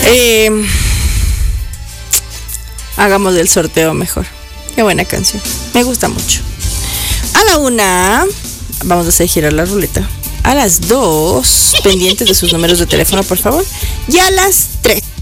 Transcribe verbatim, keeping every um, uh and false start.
Eh, hagamos del sorteo mejor. Qué buena canción. Me gusta mucho. A la una, vamos a hacer girar la ruleta. A las dos, pendientes de sus números de teléfono, por favor. Y a las tres.